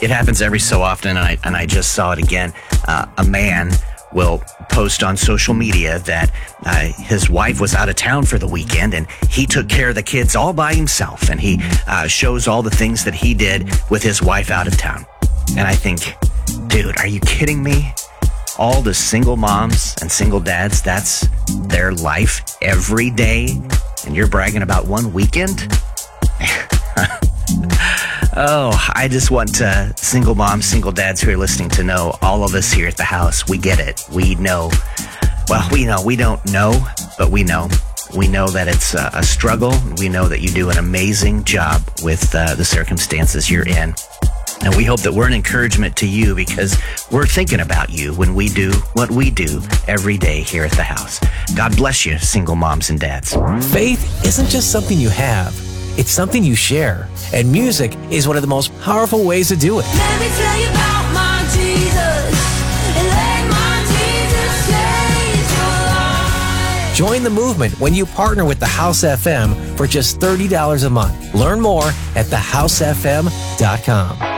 It happens every so often, and I just saw it again. A man will post on social media that his wife was out of town for the weekend and he took care of the kids all by himself, and he shows all the things that he did with his wife out of town. And I think, dude, are you kidding me? All the single moms and single dads, that's their life every day, and you're bragging about one weekend? Oh, I just want single moms, single dads who are listening to know, all of us here at the house, we get it. We know. Well, we know. We don't know, but we know. We know that it's a struggle. We know that you do an amazing job with the circumstances you're in. And we hope that we're an encouragement to you, because we're thinking about you when we do what we do every day here at the house. God bless you, single moms and dads. Faith isn't just something you have. It's something you share. And music is one of the most powerful ways to do it. Let me tell you about my Jesus, and let my Jesus change your life. Join the movement when you partner with The House FM for just $30 a month. Learn more at thehousefm.com.